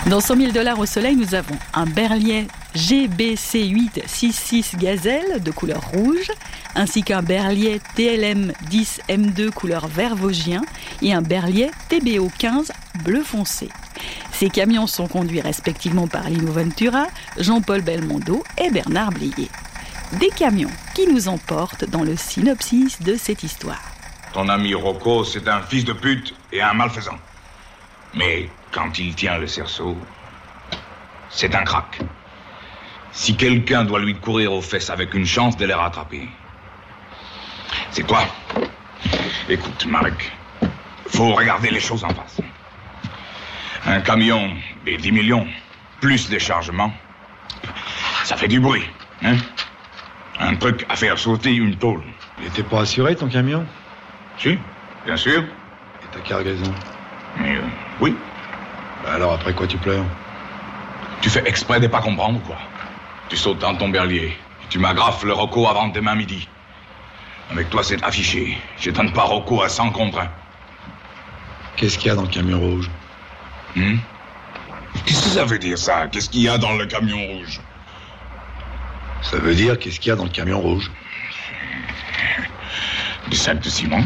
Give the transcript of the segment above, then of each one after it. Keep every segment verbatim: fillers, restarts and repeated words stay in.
Dans cent mille dollars au soleil, nous avons un Berliet G B C huit soixante-six Gazelle de couleur rouge, ainsi qu'un Berliet T L M dix M deux couleur vert vosgien et un Berliet T B O quinze bleu foncé. Ces camions sont conduits respectivement par Lino Ventura, Jean-Paul Belmondo et Bernard Blier. Des camions qui nous emportent dans le synopsis de cette histoire. Ton ami Rocco, c'est un fils de pute et un malfaisant. Mais quand il tient le cerceau, c'est un crack. Si quelqu'un doit lui courir aux fesses avec une chance de les rattraper, c'est toi. Écoute, Marek, faut regarder les choses en face. Un camion et dix millions, plus des chargements, ça fait du bruit, hein? Un truc à faire sauter une tôle. Il était pas assuré, ton camion? Si, bien sûr. Et ta cargaison? Mais, euh, oui. Bah alors, après quoi tu pleures? Tu fais exprès de pas comprendre, quoi. Tu sautes dans ton berlier. Et tu m'agrafes le Rocco avant demain midi. Avec toi, c'est affiché. Je donne pas Rocco à cent contre un. Qu'est-ce qu'il y a dans le camion rouge? Hmm? Qu'est-ce que ça veut dire, ça? Qu'est-ce qu'il y a dans le camion rouge? Ça veut dire qu'est-ce qu'il y a dans le camion rouge? Du sac de ciment.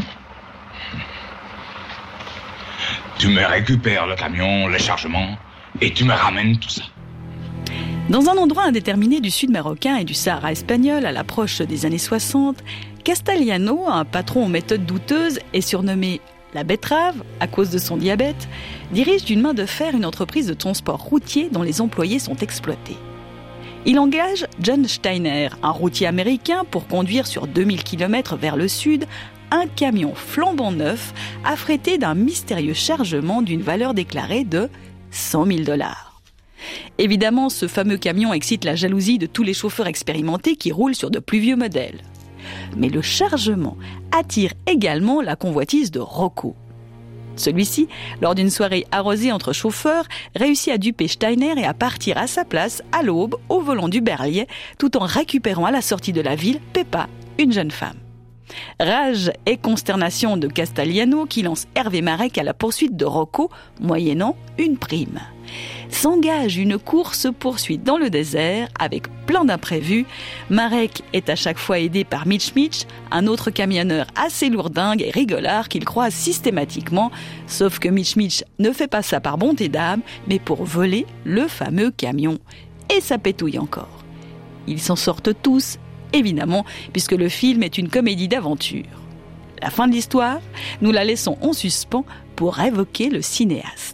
Tu me récupères le camion, les chargements, et tu me ramènes tout ça. Dans un endroit indéterminé du sud marocain et du Sahara espagnol, à l'approche des années soixante, Castellano, un patron aux méthodes douteuses et surnommé la betterave à cause de son diabète, dirige d'une main de fer une entreprise de transport routier dont les employés sont exploités. Il engage John Steiner, un routier américain, pour conduire sur deux mille kilomètres vers le sud un camion flambant neuf affrété d'un mystérieux chargement d'une valeur déclarée de cent mille dollars. Évidemment, ce fameux camion excite la jalousie de tous les chauffeurs expérimentés qui roulent sur de plus vieux modèles. Mais le chargement attire également la convoitise de Rocco. Celui-ci, lors d'une soirée arrosée entre chauffeurs, réussit à duper Steiner et à partir à sa place à l'aube au volant du Berliet, tout en récupérant à la sortie de la ville Peppa, une jeune femme. Rage et consternation de Castellano qui lance Hervé Marek à la poursuite de Rocco, moyennant une prime. S'engage une course-poursuite dans le désert avec plein d'imprévus. Marek est à chaque fois aidé par Mitch Mitch, un autre camionneur assez lourdingue et rigolard qu'il croise systématiquement, sauf que Mitch Mitch ne fait pas ça par bonté d'âme, mais pour voler le fameux camion. Et ça pétouille encore. Ils s'en sortent tous, évidemment, puisque le film est une comédie d'aventure. La fin de l'histoire, nous la laissons en suspens pour évoquer le cinéaste.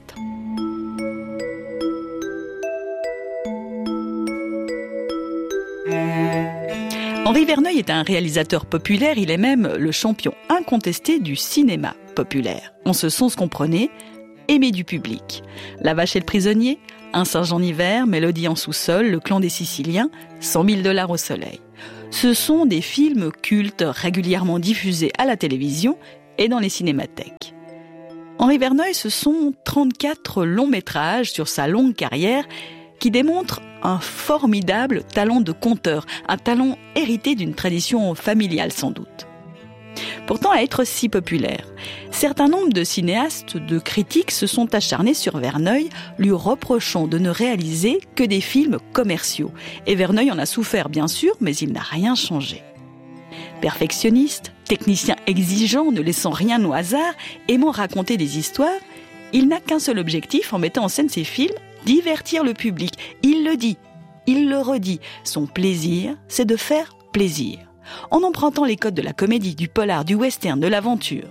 Henri Verneuil est un réalisateur populaire, il est même le champion incontesté du cinéma populaire. En ce sens comprenez, aimé du public. La Vache et le prisonnier, Un singe en hiver, Mélodie en sous-sol, Le clan des Siciliens, cent mille dollars au soleil. Ce sont des films cultes régulièrement diffusés à la télévision et dans les cinémathèques. Henri Verneuil, ce sont trente-quatre longs métrages sur sa longue carrière qui démontrent un formidable talent de conteur, un talent hérité d'une tradition familiale sans doute. Pourtant, à être si populaire, certains nombres de cinéastes, de critiques se sont acharnés sur Verneuil, lui reprochant de ne réaliser que des films commerciaux. Et Verneuil en a souffert bien sûr, mais il n'a rien changé. Perfectionniste, technicien exigeant, ne laissant rien au hasard, aimant raconter des histoires, il n'a qu'un seul objectif en mettant en scène ses films, divertir le public. Il le dit, il le redit, son plaisir, c'est de faire plaisir. En empruntant les codes de la comédie, du polar, du western, de l'aventure.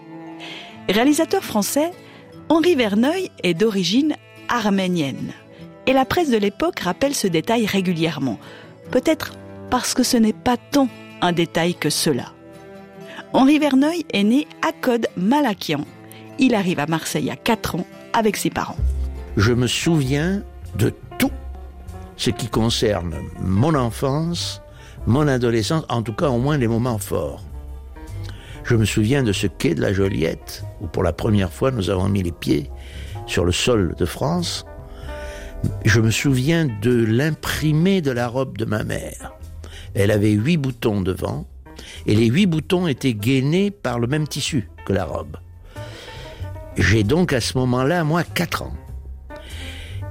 Réalisateur français, Henri Verneuil est d'origine arménienne. Et la presse de l'époque rappelle ce détail régulièrement. Peut-être parce que ce n'est pas tant un détail que cela. Henri Verneuil est né à Code Malakian. Il arrive à Marseille à quatre ans avec ses parents. Je me souviens de tout ce qui concerne mon enfance, mon adolescence, en tout cas au moins les moments forts. Je me souviens de ce quai de la Joliette, où pour la première fois nous avons mis les pieds sur le sol de France. Je me souviens de l'imprimé de la robe de ma mère. Elle avait huit boutons devant, et les huit boutons étaient gainés par le même tissu que la robe. J'ai donc à ce moment-là, moi, quatre ans.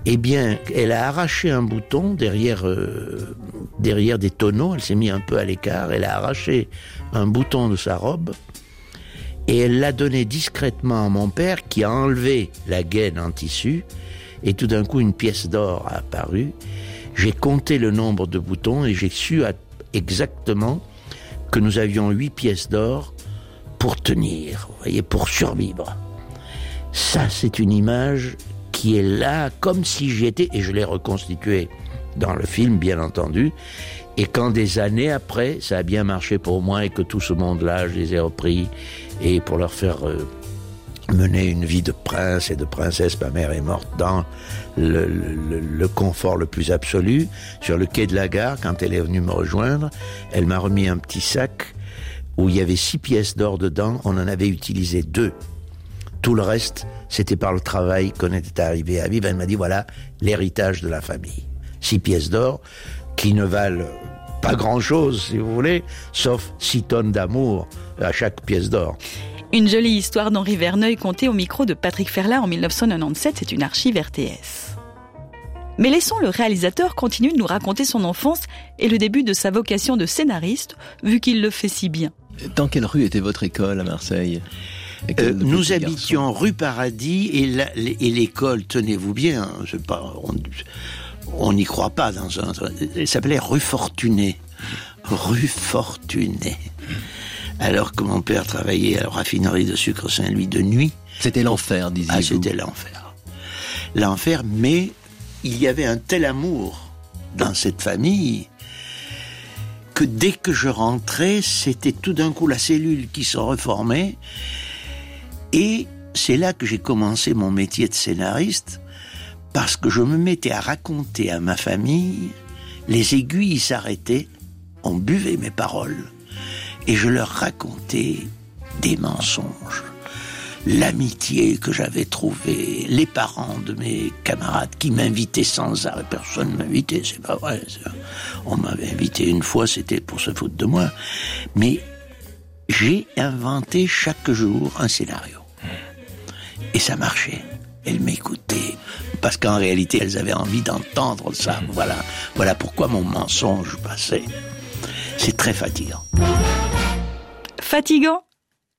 Eh bien, elle a arraché un bouton derrière, euh, derrière des tonneaux, elle s'est mise un peu à l'écart, elle a arraché un bouton de sa robe, et elle l'a donné discrètement à mon père, qui a enlevé la gaine en tissu, et tout d'un coup une pièce d'or a apparu. J'ai compté le nombre de boutons et j'ai su exactement que nous avions huit pièces d'or pour tenir, vous voyez, pour survivre. Ça, c'est une image qui est là, comme si j'y étais, et je l'ai reconstituée dans le film, bien entendu. Et quand des années après, ça a bien marché pour moi et que tout ce monde-là, je les ai repris, et pour leur faire euh, mener une vie de prince et de princesse, ma mère est morte dans le, le, le confort le plus absolu. Sur le quai de la gare, quand elle est venue me rejoindre, elle m'a remis un petit sac où il y avait six pièces d'or dedans, on en avait utilisé deux. Tout le reste, c'était par le travail qu'on était arrivé à vivre. Elle m'a dit, voilà, l'héritage de la famille. Six pièces d'or qui ne valent pas grand-chose, si vous voulez, sauf six tonnes d'amour à chaque pièce d'or. Une jolie histoire d'Henri Verneuil contée au micro de Patrick Ferlat en dix-neuf cent quatre-vingt-dix-sept, c'est une archive R T S. Mais laissons le réalisateur continuer de nous raconter son enfance et le début de sa vocation de scénariste, vu qu'il le fait si bien. Dans quelle rue était votre école à Marseille ? Euh, nous habitions rue Paradis et, la, et l'école, tenez-vous bien, je pas, on n'y croit pas dans un... Elle s'appelait rue Fortuné. Rue Fortuné. Alors que mon père travaillait à la raffinerie de sucre Saint-Louis de nuit. C'était l'enfer, disiez-vous. Ah, c'était l'enfer. L'enfer, mais il y avait un tel amour dans cette famille que dès que je rentrais, c'était tout d'un coup la cellule qui se reformait. Et c'est là que j'ai commencé mon métier de scénariste, parce que je me mettais à raconter à ma famille, les aiguilles s'arrêtaient, on buvait mes paroles, et je leur racontais des mensonges, l'amitié que j'avais trouvée, les parents de mes camarades qui m'invitaient sans arrêt, personne ne m'invitait, c'est pas vrai, c'est... on m'avait invité une fois, c'était pour se foutre de moi, mais j'ai inventé chaque jour un scénario. Et ça marchait. Elles m'écoutaient. Parce qu'en réalité, elles avaient envie d'entendre ça. Voilà, voilà pourquoi mon mensonge passait. C'est très fatigant. Fatigant ? Vraiment ?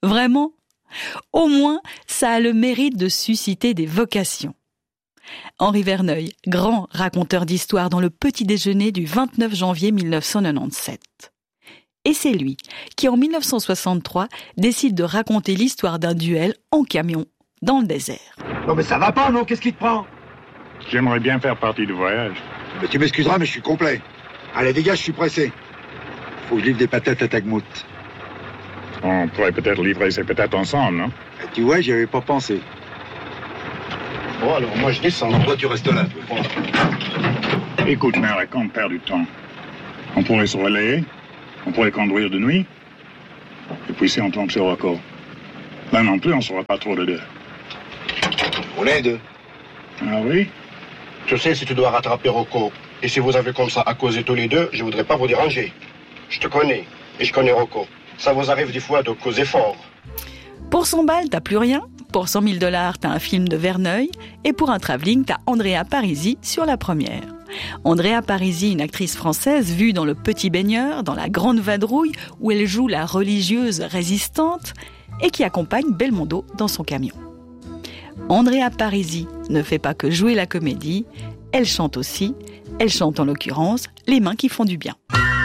Au moins, ça a le mérite de susciter des vocations. Henri Verneuil, grand raconteur d'histoire dans le Petit Déjeuner du vingt-neuf janvier dix-neuf cent quatre-vingt-dix-sept. Et c'est lui qui, en dix-neuf cent soixante-trois, décide de raconter l'histoire d'un duel en camion dans le désert. Non mais ça va pas, non ? Qu'est-ce qui te prend ? J'aimerais bien faire partie du voyage. Mais tu m'excuseras, mais je suis complet. Allez, dégage, je suis pressé. Faut que je livre des patates à Tagmout. On pourrait peut-être livrer ces patates ensemble, non ? Et tu vois, j'y avais pas pensé. Bon, alors moi je descends. Non, toi tu restes là. Toi. Écoute, Marek, on perd du temps. On pourrait se relayer, on pourrait conduire de nuit, et puis si on tombe sur Rocco. Là non plus, on ne sera pas trop de deux. On est deux. Ah oui ? Je sais si tu dois rattraper Rocco. Et si vous avez comme ça à causer tous les deux, je voudrais pas vous déranger. Je te connais, et je connais Rocco. Ça vous arrive des fois de causer fort. Pour cent balles, t'as plus rien. Pour cent mille dollars, t'as un film de Verneuil. Et pour un travelling, t'as Andrea Parisi sur la première. Andrea Parisi, une actrice française vue dans Le Petit Baigneur, dans La Grande Vadrouille, où elle joue la religieuse résistante, et qui accompagne Belmondo dans son camion. Andrea Parisi ne fait pas que jouer la comédie, elle chante aussi, elle chante en l'occurrence Les mains qui font du bien.